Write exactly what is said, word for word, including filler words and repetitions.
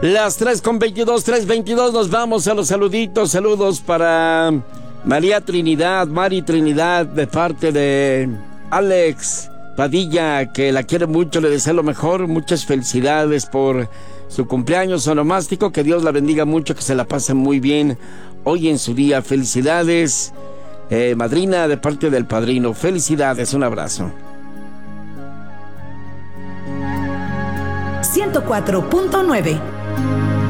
Las tres con veintidós, tres veintidós, nos vamos a los saluditos. Saludos para María Trinidad, Mari Trinidad, de parte de Alex Padilla, que la quiere mucho, le desea lo mejor. Muchas felicidades por su cumpleaños onomástico, que Dios la bendiga mucho, que se la pase muy bien hoy en su día. Felicidades, eh, madrina, de parte del padrino. Felicidades, un abrazo. ciento cuatro punto nueve